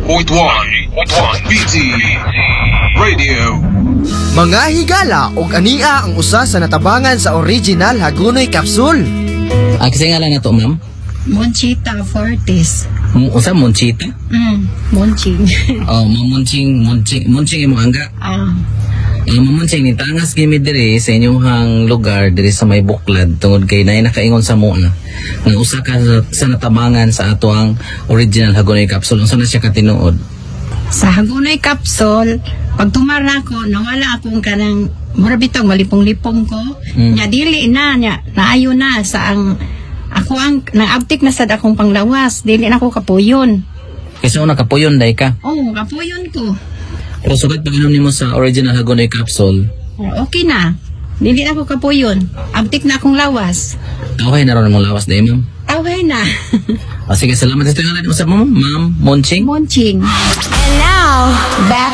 BT Radio. Mga higala og ania ang usa sa natabangan sa original Hagonoy Capsule. Kasi nga lang na to, ma'am? Monchita Fortis. Usa, Monchita? Monching. Monching imo angga. Mamunching ni tangas gimi diri sa inyong lugar diri sa may Buklad tungod kay naay nakaingon sa mua nga usa ka sa natabangan sa ato ang original Hagonoy Capsule. Unsa na siya katinuod? Sa Hagonoy Capsule, pag tumara ko, nawala akong kanang mura bitong malipong-lipong ko. Nya dili na nya naayo na sa ang ako ang naabtik na sad akong panglawas, dili na ako kapuyon. Kasi una kapuyon day ka. Oh, kapuyon ko. Pero sugat pag-inom nimo sa original Hagonoy Capsule, Okay na. Dili na ako kapuyon. Abtik na akong lawas. okay na ron mong lawas day, ma'am. Okay na. Sige, salamat sa ito nga lang mo sa ma'am Monching. Monching. And now, back